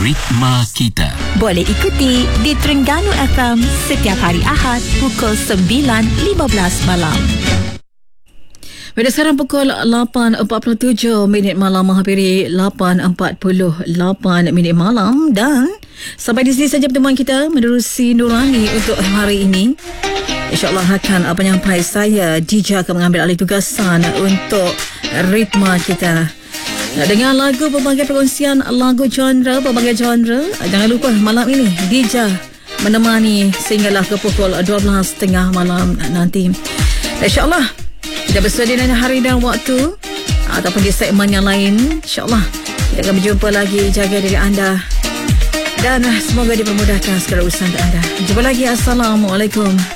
Ritma Kita. Boleh ikuti di Terengganu FM setiap hari Ahad pukul 9.15 malam. Pada sekarang pukul 8.47 malam menghampiri 8.48 malam, dan sampai di sini saja pertemuan kita menerusi Nurani untuk hari ini. InsyaAllah akan penyampai saya DJ akan mengambil alih tugasan untuk Ritma Kita. Nak dengar lagu pelbagai perkongsian lagu genre, pelbagai genre. Jangan lupa malam ini DJ menemani sehinggalah ke pukul 12.30 malam nanti. InsyaAllah kita bersedia dengan hari dan waktu ataupun di segmen yang lain. InsyaAllah kita akan berjumpa lagi. Jaga diri anda dan semoga dipermudahkan segala urusan anda. Jumpa lagi. Assalamualaikum.